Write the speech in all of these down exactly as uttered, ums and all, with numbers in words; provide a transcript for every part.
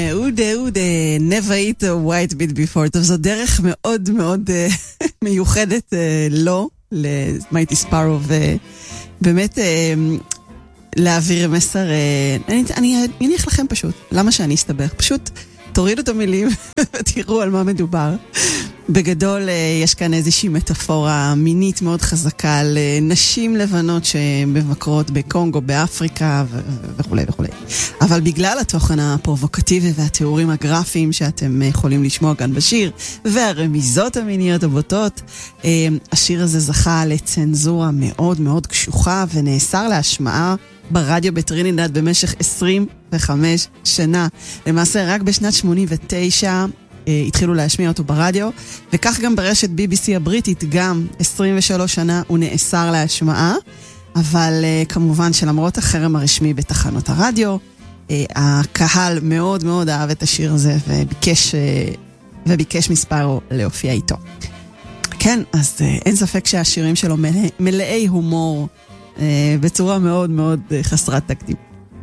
אודה אודה, never eat a white meat before. טוב, זו דרך מאוד מאוד מיוחדת לא, למייטי ספארו, ובאמת להעביר מסר, אני אניח לכם פשוט, למה שאני אסתבך? פשוט תורידו את המילים ותראו על מה מדובר. בגדול יש כאן איזושהי מטאפורה מינית מאוד חזקה על נשים לבנות שמבקרות בקונגו, באפריקה וכו' וכו'. אבל בגלל התוכן הפרובוקטיבי והתיאורים הגרפיים שאתם יכולים לשמוע כאן בשיר, והרמיזות המיניות הבוטות, השיר הזה זכה לצנזורה מאוד מאוד קשוחה ונאסר להשמעה ברדיו בטרינינדד במשך עשרים וחמש שנה. למעשה רק בשנת שמונים ותשע התחילו להשמיע אותו ברדיו, וכך גם ברשת בי בי סי הבריטית, גם עשרים ושלוש שנה הוא נאסר להשמעה, אבל כמובן שלמרות החרם הרשמי בתחנות הרדיו, הקהל מאוד מאוד אהב את השיר הזה וביקש, וביקש מספרו להופיע איתו. כן, אז אין ספק שהשירים שלו מלאי הומור, בצורה מאוד מאוד חסרת תקדים.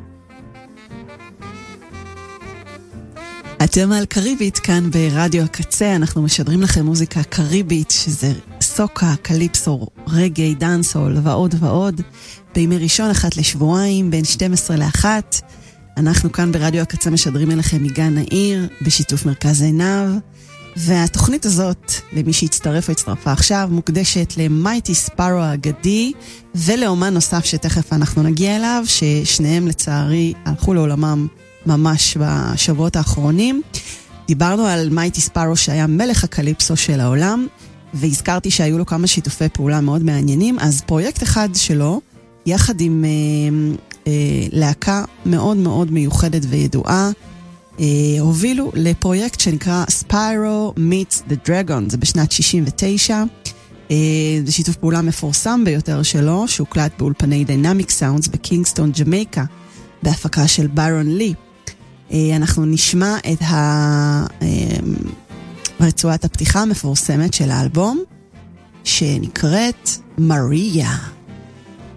אתם על קריבית, כאן ברדיו הקצה, אנחנו משדרים לכם מוזיקה קריבית, שזה סוקה, קליפסו, רגעי, דאנסול ועוד ועוד, בימי ראשון אחת לשבועיים, בין שתים עשרה לאחת. אנחנו כאן ברדיו הקצה משדרים אליכם מגן העיר, בשיתוף מרכז עיניו, והתוכנית הזאת, למי שהצטרף או הצטרפה עכשיו, מוקדשת למייטי ספארו האגדי, ולאומן נוסף שתכף אנחנו נגיע אליו, ששניהם לצערי הלכו לעולמם ממש בשבועות האחרונים. דיברנו על מייטי ספארו שהיה מלך הקליפסו של העולם, והזכרתי שהיו לו כמה שיתופי פעולה מאוד מעניינים, אז פרויקט אחד שלו, יחד עם אה, אה, להקה מאוד מאוד מיוחדת וידועה, אה, הובילו לפרויקט שנקרא Spyro Meets the Dragon, זה בשנת שישים ותשע, אה, זה שיתוף פעולה מפורסם ביותר שלו, שהוקלט באולפני Dynamic Sounds בקינגסטון, ג'מייקה, בהפקה של ביירון לי. אנחנו נשמע את רצועת הפתיחה המפורסמת של האלבום, שנקראת מריה.